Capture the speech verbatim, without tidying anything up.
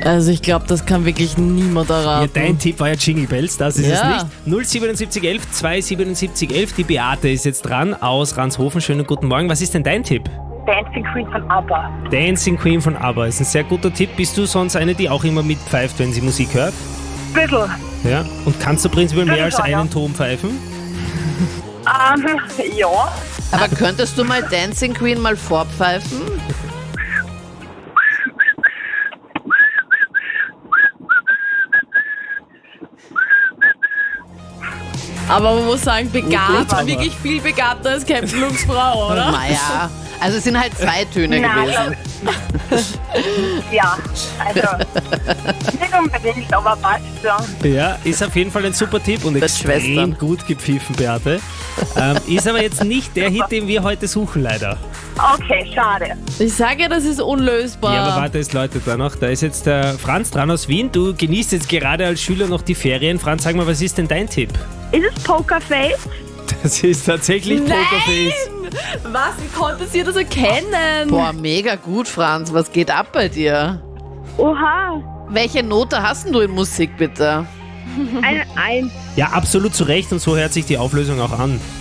Also ich glaube, das kann wirklich niemand erraten. Ja, dein Tipp war ja Jingle Bells, das ist Ja. es nicht. null siebenundsiebzig elf zweihundertsiebenundsiebzig elf, die Beate ist jetzt dran aus Ranshofen. Schönen guten Morgen. Was ist denn dein Tipp? Dancing Queen von ABBA. Dancing Queen von ABBA ist ein sehr guter Tipp. Bist du sonst eine, die auch immer mitpfeift, wenn sie Musik hört? Bisschen. Ja. Und kannst du prinzipiell mehr als Ja, ja. einen Ton pfeifen? Ähm, ja. Aber könntest du mal Dancing Queen mal vorpfeifen? Aber man muss sagen, begabt, aber- wirklich viel begabter als Captain Luke's Frau, oder? Naja, also es sind halt zwei Töne Nein, gewesen. Ja, also nicht unbedingt, aber passt schon. Ja, ist auf jeden Fall ein super Tipp und Das extrem Schwestern. gut gepfiffen, Beate. Ähm, ist aber jetzt nicht der Hit, den wir heute suchen, leider. Okay, schade. Ich sage ja, das ist unlösbar. Ja, aber warte, es läutet da noch. Da ist jetzt der Franz dran aus Wien. Du genießt jetzt gerade als Schüler noch die Ferien. Franz, sag mal, was ist denn dein Tipp? Ist es Pokerface? Das ist tatsächlich Pokerface. Nein! Was? Wie konntest ihr das erkennen? Boah, mega gut, Franz. Was geht ab bei dir? Oha, Welche Note hast denn du in Musik, bitte? eine Eins. Ja, absolut zu Recht und so hört sich die Auflösung auch an.